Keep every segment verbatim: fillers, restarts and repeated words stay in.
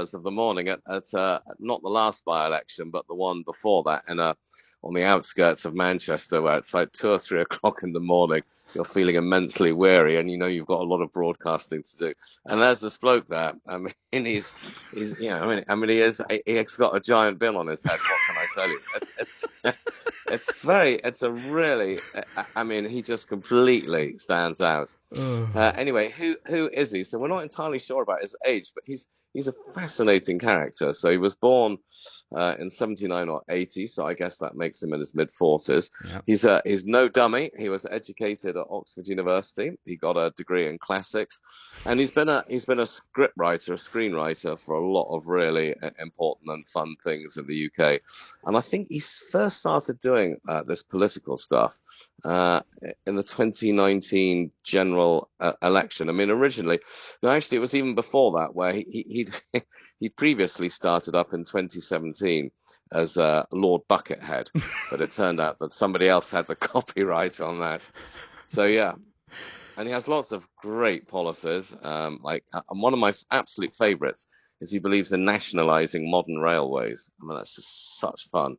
hours of the morning at, at uh, not the last by-election, but the one before that, in a on the outskirts of Manchester, where it's like two or three o'clock in the morning. You're feeling immensely weary, and you know you've got a lot of broadcasting to do. And there's this bloke there. I mean, he's he's you know, I mean, I mean, he is he's got a giant bill on his head. What can I tell you? It's it's it's very it's a really. I mean, he just completely stands out. Uh, anyway, who who is he? So we're not entirely sure about his age, but he's he's a fascinating character. So he was born uh, in seventy-nine or eighty, so I guess that makes him in his mid forties. Yep. He's uh, he's no dummy. He was educated at Oxford University. He got a degree in classics, and he's been a he's been a script writer, a screenwriter for a lot of really important and fun things in the U K. And I think he first started doing uh, this political stuff uh, in the twenty nineteen general uh, election. I mean, originally, no, actually, it was even before that, where he he'd he previously started up in twenty seventeen as uh, Lord Buckethead, but it turned out that somebody else had the copyright on that. So yeah, and he has lots of great policies. Um, like, and one of my absolute favourites is he believes in nationalising modern railways. I mean, that's just such fun.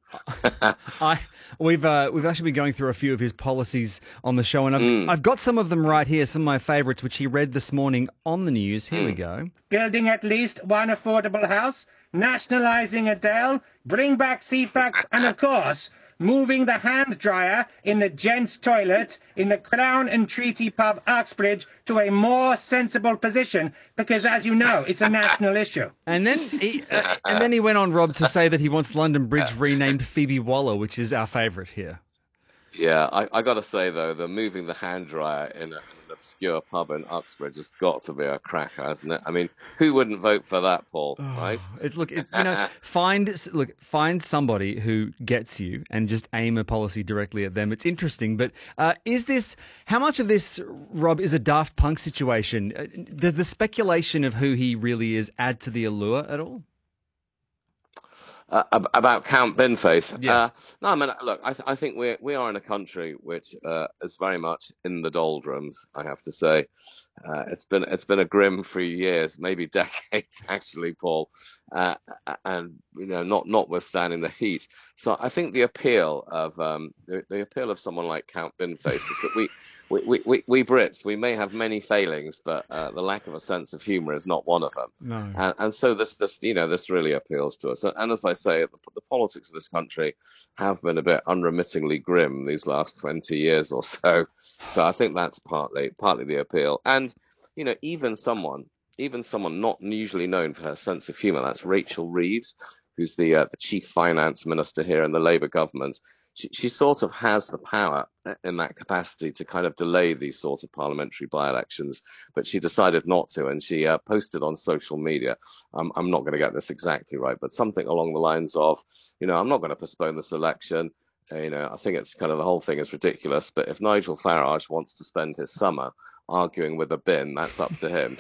I we've uh, we've actually been going through a few of his policies on the show, and I've Mm. I've got some of them right here, some of my favourites, which he read this morning on the news. Here Mm. we go. Building at least one affordable house, nationalising Adele, bring back C FAX, and of course, moving the hand dryer in the gents' toilet in the Crown and Treaty pub Uxbridge to a more sensible position, because, as you know, it's a national issue. And then he uh, and then he went on, Rob, to say that he wants London Bridge renamed Phoebe Waller, which is our favourite here. Yeah, I, I got to say, though, the moving the hand dryer in, a, in an obscure pub in Uxbridge has got to be a cracker, hasn't it? I mean, who wouldn't vote for that, Paul, Oh, right? It, look, it, you know, find look, find somebody who gets you and just aim a policy directly at them. It's interesting, but uh, is this how much of this, Rob, is a Daft Punk situation? Uh, Does the speculation of who he really is add to the allure at all? Uh, ab- about Count Binface. Yeah. Uh, no, I mean, look, I, th- I think we we are in a country which uh, is very much in the doldrums. I have to say, uh, it's been it's been a grim few years, maybe decades, actually, Paul, uh, and you know, not notwithstanding the heat. So I think the appeal of um, the, the appeal of someone like Count Binface is that we. We, we, we, we Brits, we may have many failings, but uh, the lack of a sense of humour is not one of them. No. And, and so this, this, you know, this really appeals to us. And as I say, the, the politics of this country have been a bit unremittingly grim these last twenty years or so. So I think that's partly, partly the appeal. And, you know, even someone, even someone not usually known for her sense of humour, that's Rachel Reeves, who's the uh, the chief finance minister here in the Labour government. She, she sort of has the power in that capacity to kind of delay these sorts of parliamentary by-elections, but she decided not to, and she uh, posted on social media, um, I'm not going to get this exactly right, but something along the lines of, you know, I'm not going to postpone this election. Uh, you know, I think it's kind of the whole thing is ridiculous, but if Nigel Farage wants to spend his summer arguing with a bin, that's up to him.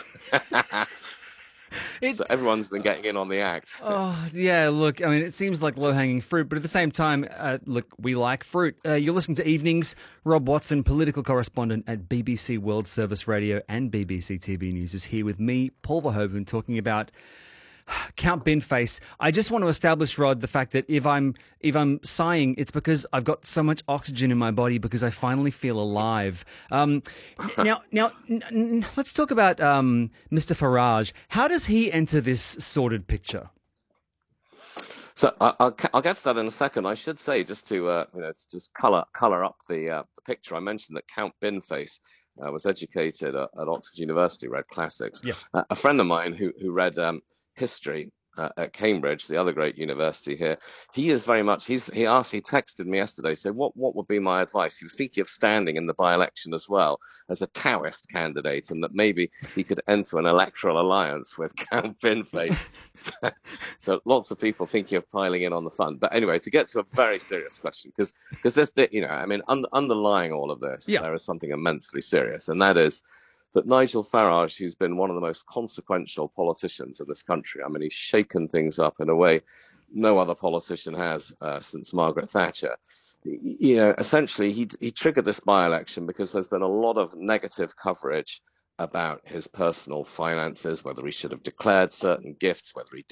It, so everyone's been getting in on the act. Oh, yeah, look, I mean, it seems like low-hanging fruit, but at the same time, uh, look, we like fruit. Uh, you're listening to Evenings. Rob Watson, political correspondent at B B C World Service Radio and B B C T V News, is here with me, Paul Verhoeven, talking about Count Binface. I just want to establish, Rod, the fact that if I'm if I'm sighing, it's because I've got so much oxygen in my body because I finally feel alive. Um, now, now, n- n- let's talk about um, Mister Farage. How does he enter this sordid picture? So I- I'll, I'll get to that in a second. I should say, just to uh, you know, to just colour colour up the uh, the picture. I mentioned that Count Binface uh, was educated at, at Oxford University, read classics. Yeah. Uh, a friend of mine who who read um, history uh, at Cambridge, the other great university here, he is very much. He's he asked. He texted me yesterday. Said, "What what would be my advice?" He was thinking of standing in the by-election as well as a Taoist candidate, and that maybe he could enter an electoral alliance with Count Binface. so, so lots of people thinking of piling in on the fun. But anyway, to get to a very serious question, because because there's the, you know, I mean, un- underlying all of this, Yeah. there is something immensely serious, and that is that Nigel Farage, who's been one of the most consequential politicians in this country, I mean, he's shaken things up in a way no other politician has uh, since Margaret Thatcher. You know, essentially, he he triggered this by-election because there's been a lot of negative coverage about his personal finances, whether he should have declared certain gifts, whether he